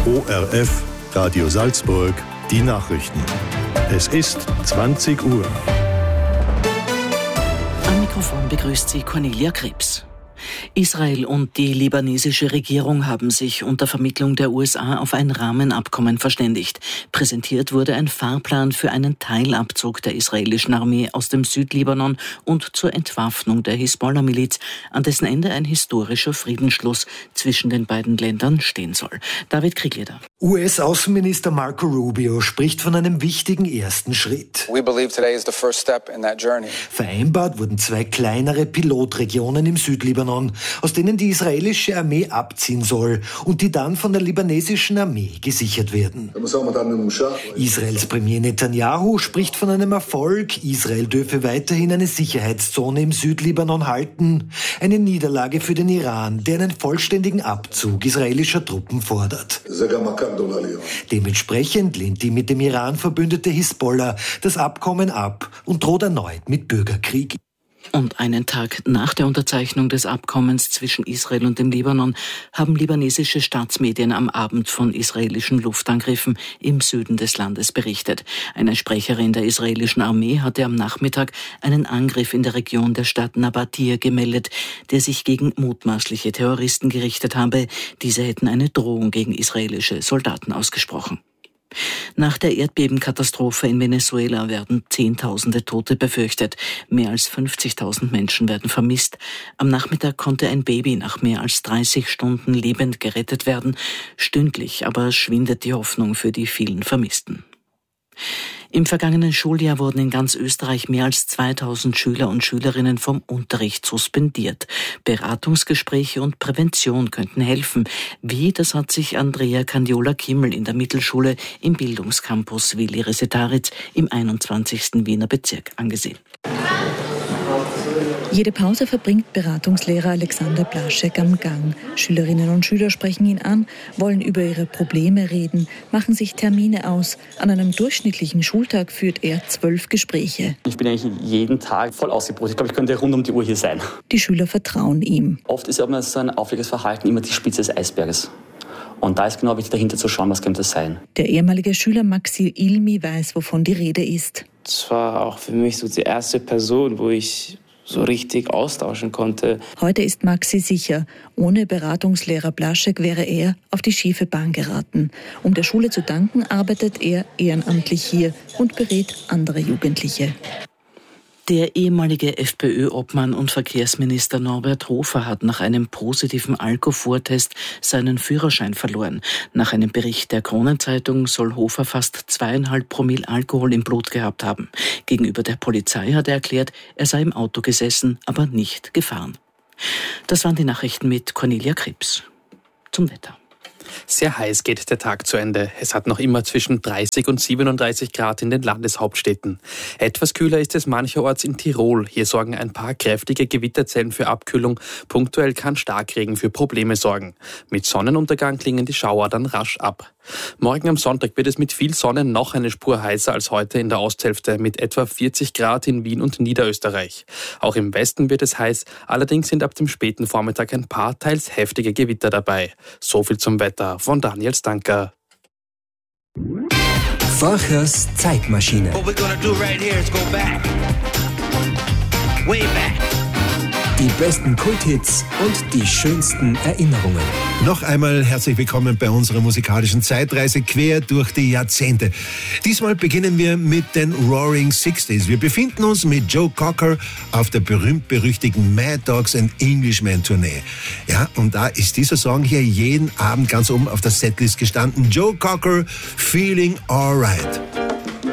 ORF, Radio Salzburg, die Nachrichten. Es ist 20 Uhr. Am Mikrofon begrüßt Sie Cornelia Krebs. Israel und die libanesische Regierung haben sich unter Vermittlung der USA auf ein Rahmenabkommen verständigt. Präsentiert wurde ein Fahrplan für einen Teilabzug der israelischen Armee aus dem Südlibanon und zur Entwaffnung der Hisbollah-Miliz, an dessen Ende ein historischer Friedensschluss zwischen den beiden Ländern stehen soll. David Kriegeder. US-Außenminister Marco Rubio spricht von einem wichtigen ersten Schritt. We believe today is the first step in that journey. Vereinbart wurden 2 kleinere Pilotregionen im Südlibanon, aus denen die israelische Armee abziehen soll und die dann von der libanesischen Armee gesichert werden. Israels Premier Netanyahu spricht von einem Erfolg. Israel dürfe weiterhin eine Sicherheitszone im Südlibanon halten. Eine Niederlage für den Iran, der einen vollständigen Abzug israelischer Truppen fordert. Dementsprechend lehnt die mit dem Iran verbündete Hisbollah das Abkommen ab und droht erneut mit Bürgerkrieg. Und einen Tag nach der Unterzeichnung des Abkommens zwischen Israel und dem Libanon haben libanesische Staatsmedien am Abend von israelischen Luftangriffen im Süden des Landes berichtet. Eine Sprecherin der israelischen Armee hatte am Nachmittag einen Angriff in der Region der Stadt Nabatir gemeldet, der sich gegen mutmaßliche Terroristen gerichtet habe. Diese hätten eine Drohung gegen israelische Soldaten ausgesprochen. Nach der Erdbebenkatastrophe in Venezuela werden Zehntausende Tote befürchtet. Mehr als 50.000 Menschen werden vermisst. Am Nachmittag konnte ein Baby nach mehr als 30 Stunden lebend gerettet werden. Stündlich aber schwindet die Hoffnung für die vielen Vermissten. Im vergangenen Schuljahr wurden in ganz Österreich mehr als 2000 Schüler und Schülerinnen vom Unterricht suspendiert. Beratungsgespräche und Prävention könnten helfen. Wie, das hat sich Andrea Candiola-Kimmel in der Mittelschule im Bildungscampus Willi Resetaritz im 21. Wiener Bezirk angesehen. Jede Pause verbringt Beratungslehrer Alexander Blaschek am Gang. Schülerinnen und Schüler sprechen ihn an, wollen über ihre Probleme reden, machen sich Termine aus. An einem durchschnittlichen Schultag führt er 12 Gespräche. Ich bin eigentlich jeden Tag voll ausgebucht. Ich glaube, ich könnte rund um die Uhr hier sein. Die Schüler vertrauen ihm. Oft ist aber so ein auffälliges Verhalten immer die Spitze des Eisberges. Und da ist genau wichtig, dahinter zu schauen, was könnte es sein. Der ehemalige Schüler Maxi Ilmi weiß, wovon die Rede ist. Das war auch für mich so die erste Person, wo ich so richtig austauschen konnte. Heute ist Maxi sicher, ohne Beratungslehrer Blaschek wäre er auf die schiefe Bahn geraten. Um der Schule zu danken, arbeitet er ehrenamtlich hier und berät andere Jugendliche. Der ehemalige FPÖ-Obmann und Verkehrsminister Norbert Hofer hat nach einem positiven Alkoholtest seinen Führerschein verloren. Nach einem Bericht der Kronenzeitung soll Hofer fast 2,5 Promille Alkohol im Blut gehabt haben. Gegenüber der Polizei hat er erklärt, er sei im Auto gesessen, aber nicht gefahren. Das waren die Nachrichten mit Cornelia Krebs. Zum Wetter. Sehr heiß geht der Tag zu Ende. Es hat noch immer zwischen 30 und 37 Grad in den Landeshauptstädten. Etwas kühler ist es mancherorts in Tirol. Hier sorgen ein paar kräftige Gewitterzellen für Abkühlung. Punktuell kann Starkregen für Probleme sorgen. Mit Sonnenuntergang klingen die Schauer dann rasch ab. Morgen am Sonntag wird es mit viel Sonne noch eine Spur heißer als heute in der Osthälfte mit etwa 40 Grad in Wien und Niederösterreich. Auch im Westen wird es heiß, allerdings sind ab dem späten Vormittag ein paar teils heftige Gewitter dabei. So viel zum Wetter von Daniel Stanker. Forchers Zeitmaschine. Die besten Kulthits und die schönsten Erinnerungen. Noch einmal herzlich willkommen bei unserer musikalischen Zeitreise quer durch die Jahrzehnte. Diesmal beginnen wir mit den Roaring Sixties. Wir befinden uns mit Joe Cocker auf der berühmt-berüchtigten Mad Dogs and Englishmen Tournee. Ja, und da ist dieser Song hier jeden Abend ganz oben auf der Setlist gestanden. Joe Cocker, Feeling Alright.